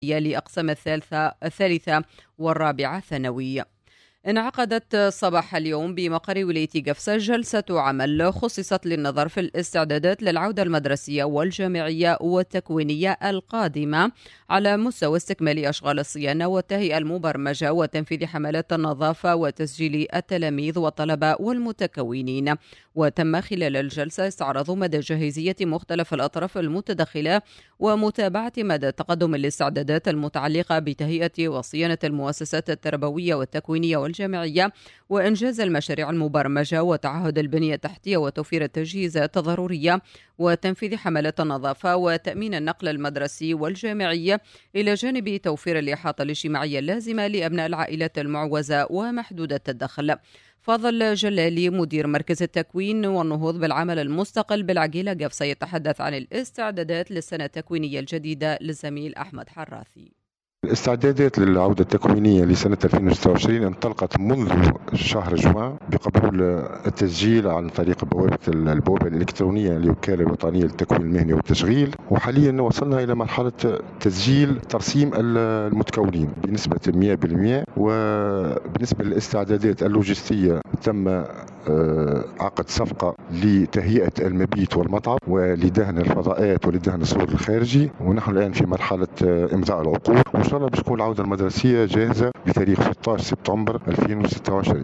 لأقسام الثالثة والرابعة ثانوي. انعقدت صباح اليوم بمقر ولاية قفصة جلسة عمل خصصت للنظر في الاستعدادات للعودة المدرسية والجامعية والتكوينية القادمة على مستوى استكمال أشغال الصيانة والتهيئة المبرمجة وتنفيذ حملات النظافة وتسجيل التلاميذ والطلبة والمتكونين. وتم خلال الجلسة استعراض مدى جاهزية مختلف الأطراف المتدخلة ومتابعة مدى تقدم الاستعدادات المتعلقة بتهيئة وصيانة المؤسسات التربوية والتكوينية والجامعية وإنجاز المشاريع المبرمجة وتعهد البنية التحتية وتوفير التجهيزات الضرورية وتنفيذ حملات النظافة وتأمين النقل المدرسي والجامعي إلى جانب توفير الإحاطة الاجتماعية اللازمة لأبناء العائلات المعوزة ومحدودة الدخل. فاضل جلالي مدير مركز التكوين والنهوض بالعمل المستقل بالعقيلة قفصة يتحدث عن الاستعدادات للسنة التكوينية الجديدة للزميل أحمد حراثي. الاستعدادات للعودة التكوينية لسنة 2026 انطلقت منذ شهر جوان بقبول التسجيل عن طريق البوابة الإلكترونية للوكالة الوطنية للتكوين المهني والتشغيل، وحاليا وصلنا إلى مرحلة تسجيل ترسيم المتكونين بنسبة 100%. وبالنسبة للاستعدادات اللوجستية تم عقد صفقة لتهيئة المبيت والمطعم ولدهن الفضاءات ولدهن السور الخارجي، ونحن الآن في مرحلة إمضاء العقود، وإن شاء الله باش تكون العودة المدرسية جاهزة بتاريخ 16 سبتمبر 2026.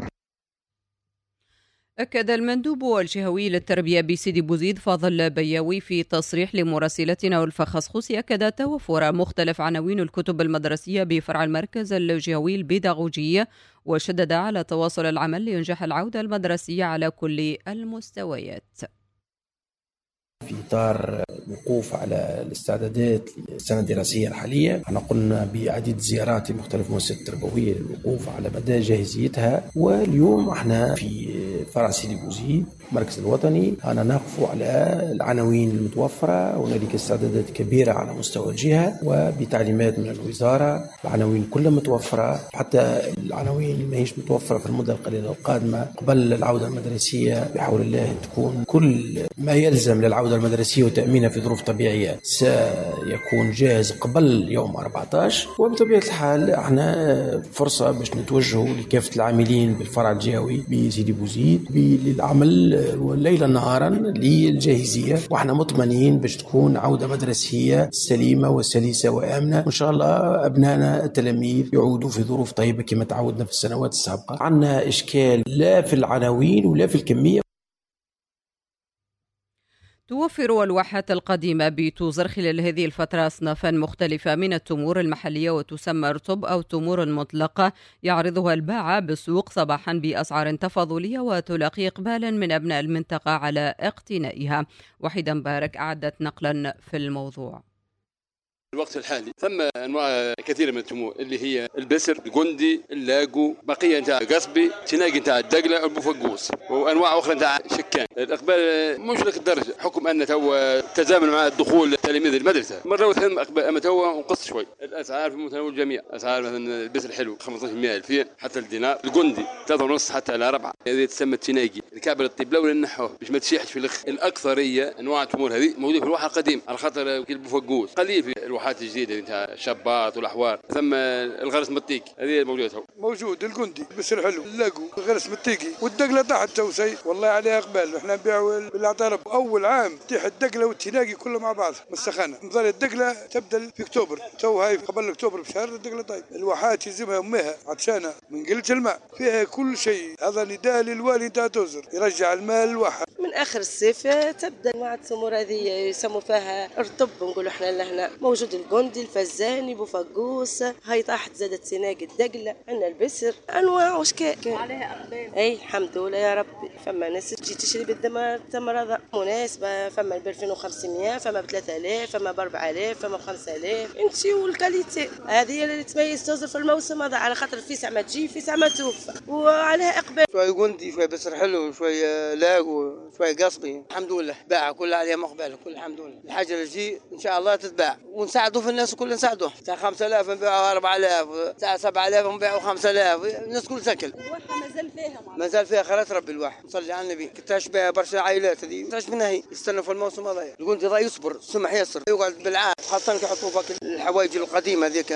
أكد المندوب الجهوي للتربية بسيدي بوزيد فاضل بياوي في تصريح لمراسلتنا والفخصخوسي أكد توفر مختلف عناوين الكتب المدرسية بفرع المركز الجهوي البيداغوجي، وشدد على تواصل العمل لإنجاح العودة المدرسية على كل المستويات. في إطار الوقوف على الاستعدادات للسنة الدراسية الحالية، احنا قلنا بعديد زيارات لمختلف المؤسسات التربوية للوقوف على مدى جاهزيتها، واليوم احنا في فرع سيدي بوزيد المركز الوطني أنا نقف على العناوين المتوفرة، هنالك استعدادات كبيرة على مستوى الجهة وبتعليمات من الوزارة العناوين كلها متوفرة، حتى العناوين اللي ما هيش متوفرة في المدة القليلة القادمة قبل العودة المدرسية بحول الله تكون كل ما يلزم للعودة المدرسية وتأمينها في ظروف طبيعية سيكون جاهز قبل يوم 14. وبطبيعة الحال احنا فرصة باش نتوجهوا لكافة العاملين بالفرع الجهوي بسيدي بوزيد للعمل ليلا نهارا للجاهزية، واحنا مطمئنين باش تكون عودة مدرسية سليمة وسلسة وآمنة، وإن شاء الله أبنائنا التلاميذ يعودوا في ظروف طيبة كما تعودنا في السنوات السابقة. عندنا إشكال لا في العناوين ولا في الكمية. توفر الواحات القديمة بتوزر خلال هذه الفترة أصنافا مختلفة من التمور المحلية وتسمى رطب أو تمور مطلقة، يعرضها الباعة بالسوق صباحا بأسعار تفاضلية وتلاقي إقبالا من أبناء المنطقة على اقتنائها. وحيدا مبارك أعدت نقلا في الموضوع. الوقت الحالي ثم انواع كثيره من التمور اللي هي البسر، الجندي، اللاقو، بقيه نتاع قصبي، تناقي نتاع الدقله، البوفقوس، وانواع اخرى نتاع شكان. الاقبال مش لك الدرجه حكم ان تو تزامن مع دخول تلاميذ المدرسه مره وثم اقبال، اما تو نقص شوي. الاسعار في متناول الجميع، اسعار مثلا البسر الحلو 1500 2000 حتى الدينار، الجندي 3.5 حتى على 4. هذه تسمى التناقي الكعب الطيب لولا نحوه باش ما تشيحش في الاخ. الاكثريه انواع التمور هذه موجوده في الواحه القديم، على خاطر البوفقوس قليل في الواحات الجديده نتاع الشباط والاحوار. ثم الغرس متيك هذه موجوده، موجود الجندي بسر حلو، اللاقو، الغرس متيكي، والدقله تحت توسي والله عليها اقبال. احنا نبيعوا بالاعتراف اول عام تيح الدقله والتناقي كله مع بعض من السخانه. نظل الدقله تبدا في اكتوبر، تو هاي قبل اكتوبر بشهر الدقله طيب. الواحات يلزمها امها عطشانه من قله الماء، فيها كل شيء. هذا نداء للوالي نتاع توزر يرجع المال الواحد. من اخر الصيف تبدا انواع التمور هذه يسموا فيها رطب نقولوا احنا لهنا، موجود الجندي، الفزاني، بوفقوس، هاي طاحت زادت سناق الدقله، عندنا البسر، انواع واشكال عليها اقبال. اي الحمد لله يا ربي. فما ناس تجي تشري بالتمر هذا مناسبه، فما ب 2500، فما ب 3000، فما ب 4000، فما ب 5000. انتي والكاليتي هذه اللي تميز توزر في الموسم هذا، على خاطر في ساعه ما تجي في ساعه ما توفى، وعليها اقبال. شويه جندي، شويه بسر حلو، شويه لاقو، شويه شوي قصبي الحمد لله باع كل عليها مقبله كل الحمد لله. الحاجه اللي تجي ان شاء الله تتباع ونساعدوا في الناس كل نساعدوه. تاع 5000 نبيعوا 4000 تاع 7000 نبيعوا 5000 الناس كل تاكل. الواحة مازال فيها مازال فيها خيرات ربي الواحد نصلي على النبي. كنتاش بها برشا عائلات هذه كنتاش منها هي يستنوا في الموسم هذايا. الجندي يصبر سمح يسر يقعد بالعاد خاصة يحطوا فك الحوايج القديمه ذيك